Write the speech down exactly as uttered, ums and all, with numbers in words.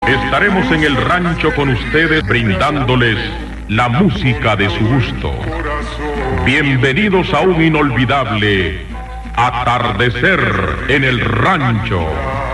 Estaremos en el rancho con ustedes brindándoles la música de su gusto. Bienvenidos a un inolvidable atardecer en el rancho.